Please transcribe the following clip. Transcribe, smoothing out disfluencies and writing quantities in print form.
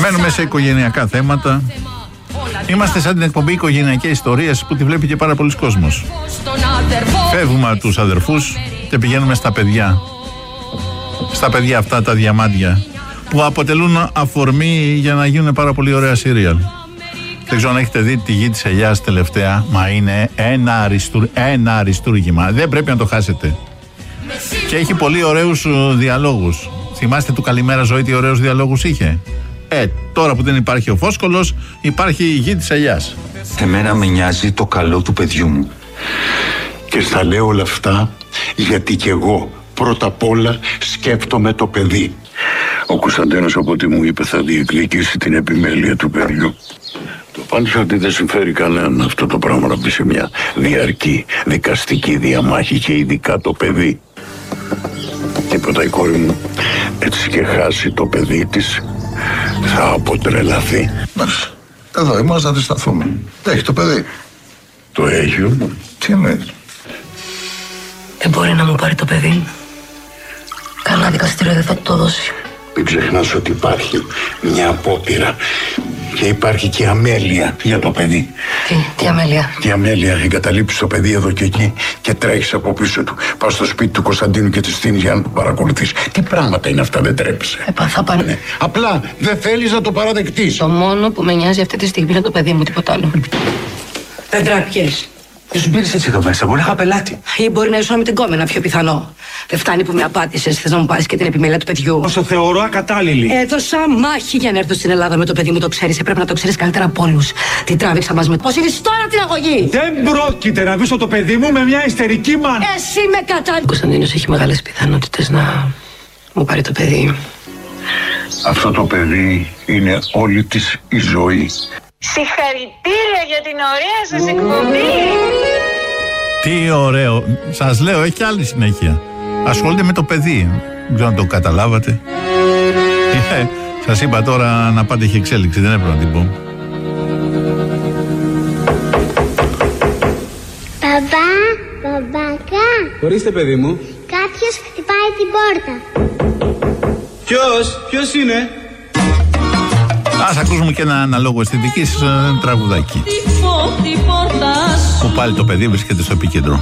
Μένουμε σε οικογενειακά θέματα. Είμαστε σαν την εκπομπή Οικογενειακές Ιστορίες που τη βλέπει και πάρα πολλοί κόσμος. Φεύγουμε από τους αδερφούς και πηγαίνουμε στα παιδιά. Στα παιδιά αυτά τα διαμάντια που αποτελούν αφορμή για να γίνουν πάρα πολύ ωραία σύριαλ. Δεν ξέρω αν έχετε δει τη Γη της Ελιάς τελευταία. Μα είναι ένα αριστούργημα. Δεν πρέπει να το χάσετε. Και έχει πολύ ωραίους διαλόγους. Θυμάστε του Καλημέρα Ζωή τι ωραίους διαλόγους είχε? Τώρα που δεν υπάρχει ο Φόσκολος, υπάρχει η Γη της Ελιάς. Εμένα με νοιάζει το καλό του παιδιού μου. Και στα λέω όλα αυτά γιατί κι εγώ πρώτα απ' όλα σκέφτομαι το παιδί. Ο Κωνσταντίνος από ό,τι μου είπε θα διεκδικήσει την επιμέλεια του παιδιού. Το απάντησα ότι δεν συμφέρει κανέναν αυτό το πράγμα να μπει σε μια διαρκή δικαστική διαμάχη και ειδικά το παιδί. Τίποτα η κόρη μου έτσι και χάσει το παιδί της θα αποτρελαθεί. Εδώ είμαστε να αντισταθούμε. Δεν έχει το παιδί. Το έχει όμως. Τι εννοείς? Δεν μπορεί να μου πάρει το παιδί μου. Κανένα δικαστήριο δεν θα του το δώσει. Μην ξεχνάς ότι υπάρχει μια απόπειρα και υπάρχει και αμέλεια για το παιδί. Τι αμέλεια? Η αμέλεια εγκαταλείπεις το παιδί εδώ και εκεί και τρέχεις από πίσω του. Πας στο σπίτι του Κωνσταντίνου και τη στείνεις για να τον παρακολουθείς. Τι πράγματα είναι αυτά, δεν τρέπεσαι? Θα πάνε. Ναι. Απλά δεν θέλεις να το παραδεχτείς. Το μόνο που με νοιάζει αυτή τη στιγμή είναι το παιδί μου, τίποτα άλλο. Δεν τράπηκες. Ποιος σου πήρες έτσι εδώ μέσα? Μπορεί να είχα πελάτη. Ή μπορεί να ήσουν με την κόμενα, πιο πιθανό. Δεν φτάνει που με απάτησες, θες να μου πάρεις και την επιμέλεια του παιδιού. Όσο θεωρώ ακατάλληλη. Έδωσα μάχη για να έρθω στην Ελλάδα με το παιδί μου, το ξέρεις. Πρέπει να το ξέρεις καλύτερα από όλους. Τι τράβηξα μαζί με. Πώς είναι τώρα την αγωγή! Δεν πρόκειται να βρίσκω το παιδί μου με μια ιστερική μάνα. Εσύ με κατά. Ο Κωνσταντίνος έχει μεγάλες πιθανότητες να μου πάρει το παιδί. Αυτό το παιδί είναι όλη της η ζωή. Συγχαρητήρια για την ωραία σας εκπομπή. Τι ωραίο. Σας λέω, έχει άλλη συνέχεια. Ασχολείται με το παιδί. Δεν ξέρω αν το καταλάβατε. Σας είπα τώρα να πάτε, έχει εξέλιξη. Δεν έπρεπε να την πω. Μπαμπάκα. Ορίστε, παιδί μου. Κάποιος χτυπάει την πόρτα. Ποιος είναι? Ας ακούσουμε και ένα αναλόγο αισθητικής τραγουδάκι. Που πάλι το παιδί βρίσκεται στο επίκεντρο.